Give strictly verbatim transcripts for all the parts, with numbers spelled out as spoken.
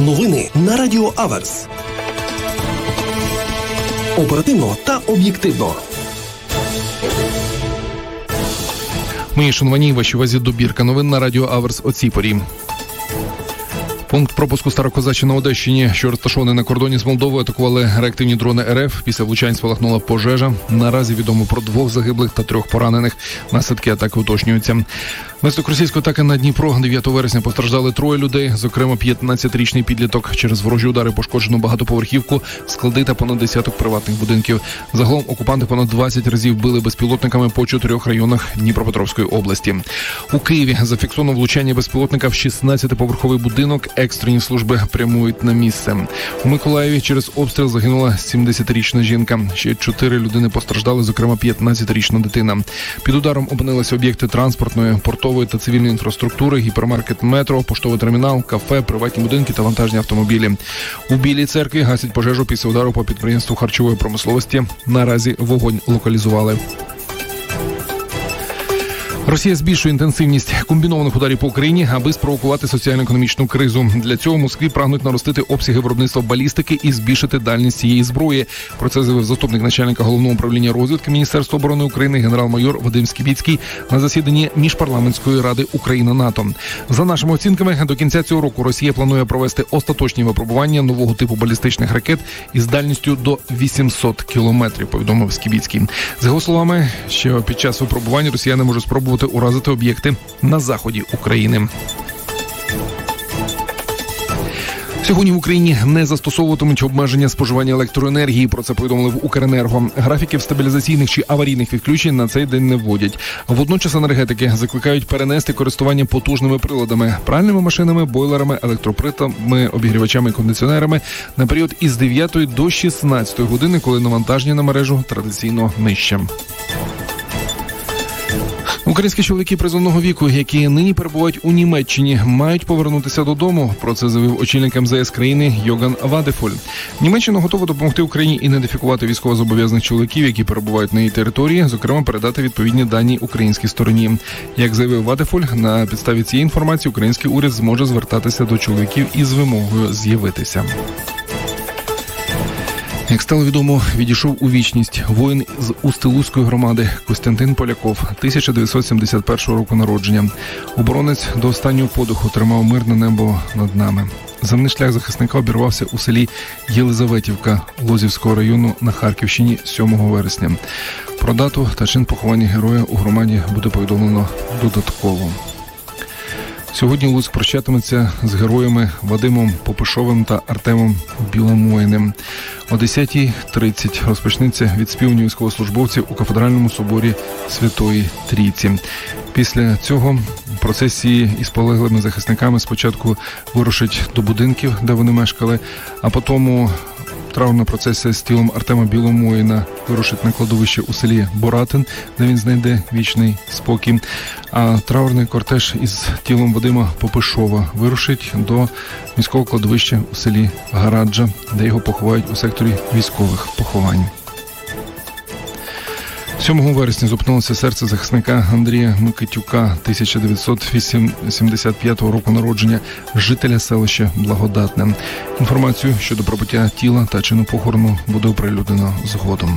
Новини на Радіо Аверс. Оперативно та об'єктивно. Мої шановані, вашій увазі добірка новин на Радіо Аверс о цій порі. Пункт пропуску Старокозачі на Одещині, що розташований на кордоні з Молдовою, атакували реактивні дрони РФ. Після влучань спалахнула пожежа. Наразі відомо про двох загиблих та трьох поранених. Наслідки атаки уточнюються. Внаслідок російської атаки на Дніпро дев'ятого вересня постраждали троє людей, зокрема п'ятнадцятирічний підліток. Через ворожі удари пошкоджено багатоповерхівку, склади та понад десяток приватних будинків. Загалом окупанти понад двадцять разів били безпілотниками по чотирьох районах Дніпропетровської області. У Києві зафіксовано влучання безпілотника в шістнадцятиповерховий будинок. Екстрені служби прямують на місце. У Миколаєві через обстріл загинула сімдесятирічна жінка. Ще чотири людини постраждали, зокрема п'ятнадцятирічна дитина. Під ударом опинилися об'єкти транспортної, портової та цивільної інфраструктури, гіпермаркет «Метро», поштовий термінал, кафе, приватні будинки та вантажні автомобілі. У Білій Церкві гасять пожежу після удару по підприємству харчової промисловості. Наразі вогонь локалізували. Росія збільшує інтенсивність комбінованих ударів по Україні, аби спровокувати соціально-економічну кризу. Для цього Москві прагнуть наростити обсяги виробництва балістики і збільшити дальність цієї зброї. Про це заявив заступник начальника Головного управління розвідки Міністерства оборони України генерал-майор Вадим Скібіцький на засіданні Міжпарламентської ради Україна-НАТО. За нашими оцінками, до кінця цього року Росія планує провести остаточні випробування нового типу балістичних ракет із дальністю до вісімсот кілометрів, повідомив Скібіцький. За його словами, що під час випробування росіяни можуть спробувати уразити об'єкти на заході України. Сьогодні в Україні не застосовуватимуть обмеження споживання електроенергії. Про це повідомили в Укренерго. Графіків стабілізаційних чи аварійних відключень на цей день не вводять. Водночас енергетики закликають перенести користування потужними приладами, пральними машинами, бойлерами, електропритами, обігрівачами і кондиціонерами на період із дев'ятої до шістнадцятої години, коли навантаження на мережу традиційно нижче. Українські чоловіки призовного віку, які нині перебувають у Німеччині, мають повернутися додому. Про це заявив очільник ем зе ес країни Йоган Вадефоль. Німеччина готова допомогти Україні ідентифікувати військовозобов'язаних чоловіків, які перебувають на її території, зокрема передати відповідні дані українській стороні. Як заявив Вадефоль, на підставі цієї інформації український уряд зможе звертатися до чоловіків із вимогою з'явитися. Як стало відомо, відійшов у вічність воїн з Устилузької громади Костянтин Поляков, тисяча дев'ятсот сімдесят першого року народження. Оборонець до останнього подиху тримав мирне небо над нами. Земний шлях захисника обірвався у селі Єлизаветівка Лозівського району на Харківщині сьомого вересня. Про дату та чин поховання героя у громаді буде повідомлено додатково. Сьогодні Луцьк прощатиметься з героями Вадимом Попишовим та Артемом Біломоїним. О десятій тридцять розпочнеться відспівання військовослужбовців у Кафедральному соборі Святої Трійці. Після цього процесії із полеглими захисниками спочатку вирушать до будинків, де вони мешкали, а потім траурна процесія з тілом Артема Біломоїна вирушить на кладовище у селі Боратин, де він знайде вічний спокій. А траурний кортеж із тілом Вадима Попишова вирушить до міського кладовища у селі Гараджа, де його поховають у секторі військових поховань. сьомого вересня зупинилося серце захисника Андрія Микитюка, тисяча дев'ятсот сімдесят п'ятого року народження, жителя селища Благодатне. Інформацію щодо прибуття тіла та чину похорону буде оприлюднено згодом.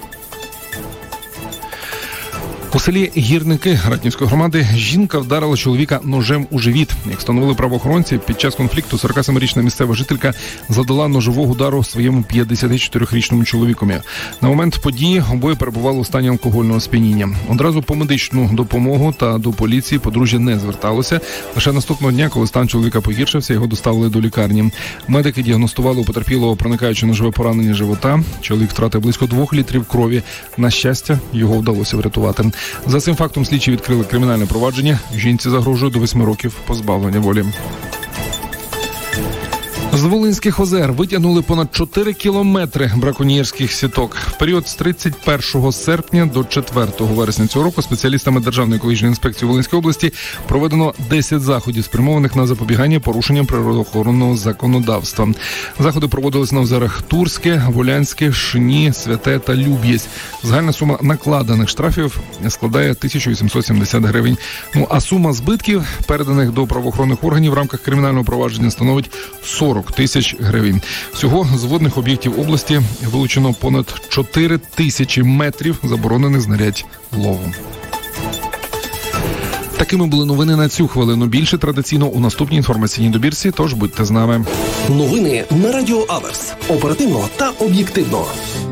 У селі Гірники Ратнівської громади жінка вдарила чоловіка ножем у живіт. Як встановили правоохоронці, під час конфлікту сорокасемирічна місцева жителька задала ножового удару своєму п'ятдесятичотирирічному чоловікові. На момент події обоє перебували у стані алкогольного сп'яніння. Одразу по медичну допомогу та до поліції подружжя не зверталося. Лише наступного дня, коли стан чоловіка погіршився, його доставили до лікарні. Медики діагностували у потерпілого проникаюче ножове поранення живота. Чоловік втратив близько двох літрів крові. На щастя, його вдалося врятувати. За цим фактом слідчі відкрили кримінальне провадження. Жінці загрожує до восьми років позбавлення волі. З Волинських озер витягнули понад чотири кілометри браконьєрських сіток. В період з тридцять першого серпня до четвертого вересня цього року спеціалістами Державної екологічної інспекції Волинської області проведено десять заходів, спрямованих на запобігання порушенням природоохоронного законодавства. Заходи проводились на озерах Турське, Волянське, Шні, Святе та Люб'єсь. Загальна сума накладених штрафів складає тисячу вісімсот сімдесят гривень. Ну а сума збитків, переданих до правоохоронних органів в рамках кримінального провадження, становить сорок сорок тисяч гривень. Всього з водних об'єктів області вилучено понад чотири тисячі метрів заборонених знарядь лову. Такими були новини на цю хвилину. Більше традиційно у наступній інформаційній добірці, тож будьте з нами. Новини на Радіо Аверс. Оперативно та об'єктивно.